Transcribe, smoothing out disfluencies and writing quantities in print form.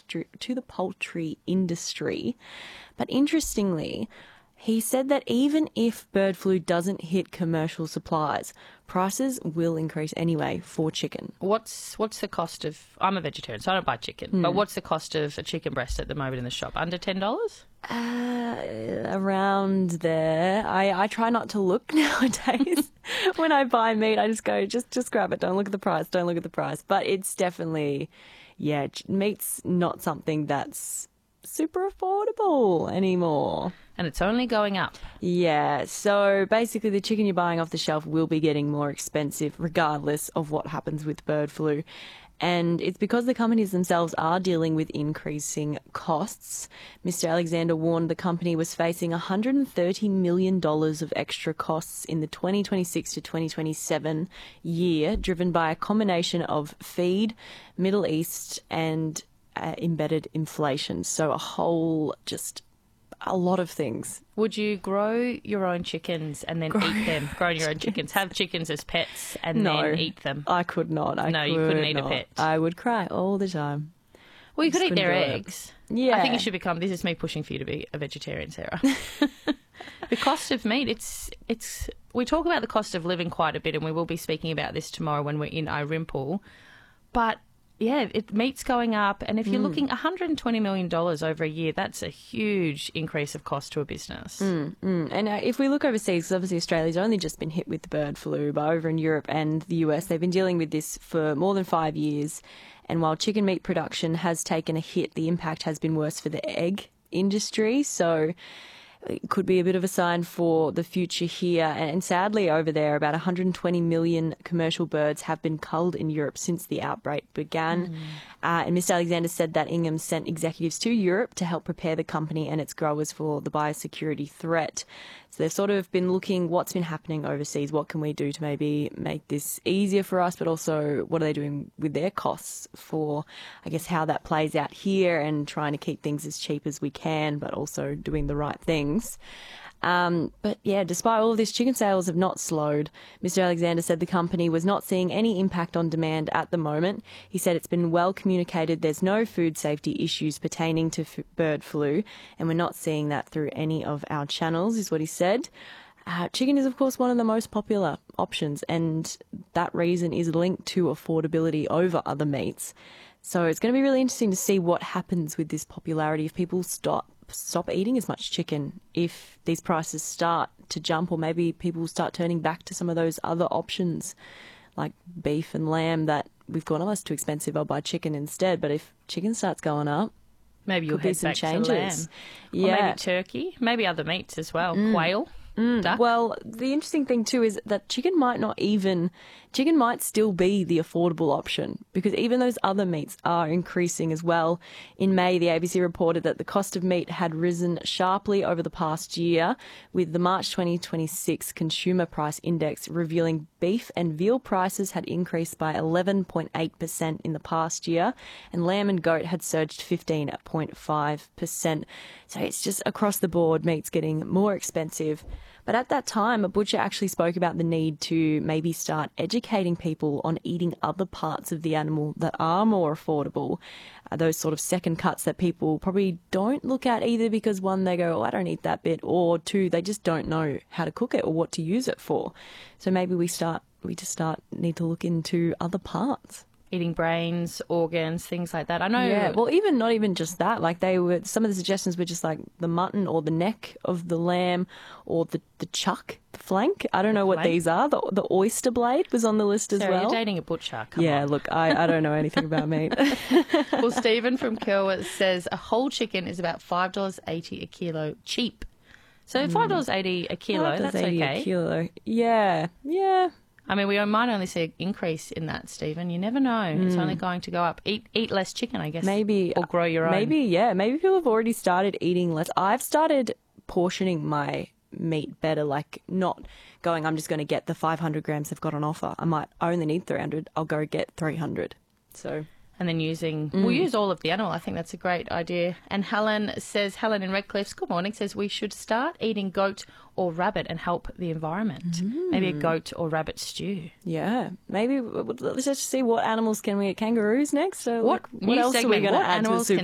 poultry industry. But interestingly, he said that even if bird flu doesn't hit commercial supplies, prices will increase anyway for chicken. What's the cost of... I'm a vegetarian, so I don't buy chicken. But what's the cost of a chicken breast at the moment in the shop? Under $10? Around there. I try not to look nowadays. When I buy meat, I just go, just grab it. Don't look at the price. Don't look at the price. But it's definitely, meat's not something that's super affordable anymore. And it's only going up. Yeah, so basically the chicken you're buying off the shelf will be getting more expensive regardless of what happens with bird flu. And it's because the companies themselves are dealing with increasing costs. Mr. Alexander warned the company was facing $130 million of extra costs in the 2026 to 2027 year, driven by a combination of feed, Middle East and embedded inflation. So a lot of things. Would you grow your own chickens and then eat them? Grow your own chickens, have chickens as pets and then eat them? I could not. You couldn't eat a pet. I would cry all the time. Well, you could eat their eggs. Yeah. I think you should become... This is me pushing for you to be a vegetarian, Sarah. The cost of meat, it's... We talk about the cost of living quite a bit, and we will be speaking about this tomorrow when we're in Irimple. But... yeah, meat's going up, and if you're looking $120 million over a year, that's a huge increase of cost to a business. And if we look overseas, because obviously Australia's only just been hit with the bird flu, but over in Europe and the US, they've been dealing with this for more than 5 years. And while chicken meat production has taken a hit, the impact has been worse for the egg industry. So it could be a bit of a sign for the future here. And sadly, over there, about 120 million commercial birds have been culled in Europe since the outbreak began. And Mr. Alexander said that Ingham sent executives to Europe to help prepare the company and its growers for the biosecurity threat. So they've sort of been looking what's been happening overseas. What can we do to maybe make this easier for us? But also, what are they doing with their costs for, I guess, how that plays out here and trying to keep things as cheap as we can, but also doing the right things. But yeah, despite all of this, chicken sales have not slowed. Mr. Alexander said the company was not seeing any impact on demand at the moment. He said it's been well communicated there's no food safety issues pertaining to bird flu, and we're not seeing that through any of our channels, is what he said. Chicken is, of course, one of the most popular options, and that reason is linked to affordability over other meats. So it's going to be really interesting to see what happens with this popularity if people stop eating as much chicken, if these prices start to jump, or maybe people start turning back to some of those other options like beef and lamb that we've gone, oh, that's too expensive, I'll buy chicken instead. But if chicken starts going up, maybe you'll head back to lamb. Yeah. Or maybe turkey, maybe other meats as well, quail. Duck. Well, the interesting thing too is that chicken might still be the affordable option, because even those other meats are increasing as well. In May, the ABC reported that the cost of meat had risen sharply over the past year, with the March 2026 Consumer Price Index revealing beef and veal prices had increased by 11.8% in the past year, and lamb and goat had surged 15.5%. So it's just across the board, meat's getting more expensive. But at that time, a butcher actually spoke about the need to maybe start educating people on eating other parts of the animal that are more affordable, those sort of second cuts that people probably don't look at, either because, one, they go, oh, I don't eat that bit, or two, they just don't know how to cook it or what to use it for. So maybe we need to look into other parts. Eating brains, organs, things like that. I know. Yeah, well, not even just that. Like some of the suggestions were just like the mutton or the neck of the lamb, or the chuck, the flank. I don't know what these are. The oyster blade was on the list as Sarah, well. You're dating a butcher. Come on. Look, I don't know anything about meat. Well, Stephen from Kerwa says a whole chicken is about $5.80 a kilo cheap. So $5.80 a kilo, that's okay. $5.80 a kilo. Yeah. I mean, we might only see an increase in that, Stephen. You never know. It's only going to go up. Eat less chicken, I guess. Maybe. Or grow your own. Maybe people have already started eating less. I've started portioning my meat better, like not going, I'm just going to get the 500 grams they've got on offer. I only need 300. I'll go get 300. So... and then we'll use all of the animal. I think that's a great idea. And Helen in Redcliffe, good morning, says we should start eating goat or rabbit and help the environment. Maybe a goat or rabbit stew. Yeah. Maybe let's just see what animals can we get. Kangaroos next? So what else are we going to add to the